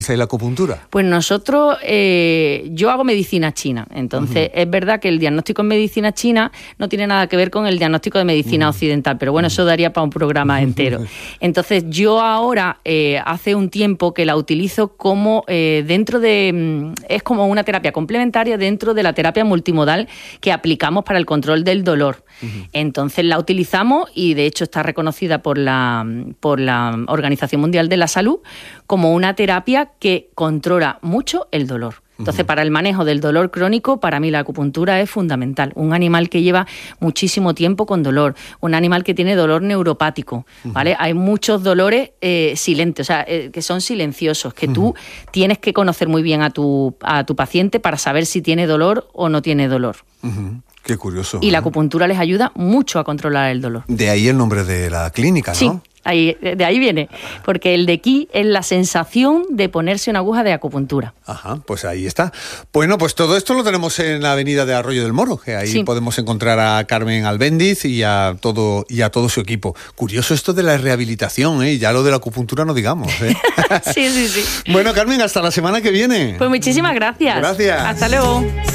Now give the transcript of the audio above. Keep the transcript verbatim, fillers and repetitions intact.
¿Y la acupuntura? Pues nosotros, eh, yo hago medicina china, entonces uh-huh. es verdad que el diagnóstico en medicina china no tiene nada que ver con el diagnóstico de medicina uh-huh. occidental, pero bueno, eso daría para un programa entero. Entonces yo ahora, eh, hace un tiempo que la utilizo como eh, dentro de, es como una terapia complementaria dentro de la terapia multimodal que aplicamos para el control del dolor. Uh-huh. Entonces la utilizamos y de hecho está reconocida por la, por la Organización Mundial de la Salud como una terapia que controla mucho el dolor. Entonces, uh-huh. para el manejo del dolor crónico, para mí la acupuntura es fundamental. Un animal que lleva muchísimo tiempo con dolor, un animal que tiene dolor neuropático, uh-huh. ¿vale? Hay muchos dolores eh, silentes, o sea, eh, que son silenciosos, que uh-huh. tú tienes que conocer muy bien a tu, a tu paciente para saber si tiene dolor o no tiene dolor. Uh-huh. Qué curioso. Y ¿eh? la acupuntura les ayuda mucho a controlar el dolor. De ahí el nombre de la clínica, ¿no? Sí. Ahí, de ahí viene, porque el de ki es la sensación de ponerse una aguja de acupuntura. Ajá, pues ahí está. Bueno, pues todo esto lo tenemos en la avenida de Arroyo del Moro, que ahí sí. podemos encontrar a Carmen Albéndiz y a todo y a todo su equipo. Curioso esto de la rehabilitación, ¿eh? Ya lo de la acupuntura no digamos, ¿eh? Sí, sí, sí. Bueno, Carmen, hasta la semana que viene. Pues muchísimas gracias. Gracias. Hasta luego.